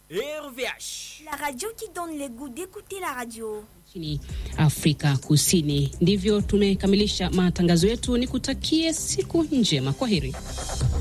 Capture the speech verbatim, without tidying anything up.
R V H, la radio qui donne le goût d'écouter la radio. Chini Afrika Kusini. Ndivyo tumekamilisha matangazo yetu, nikutakie siku njema. Kwaheri.